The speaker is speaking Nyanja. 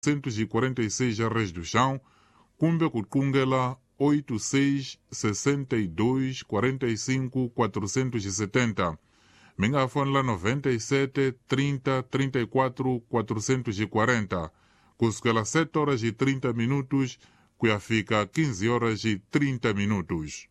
146 res do chão, kumbe kutungela 86 62 45 470. Mingafone la 97 30 34 440. Kusukela 7 horas e 30 minutos, kuyafika 15 horas e 30 minutos.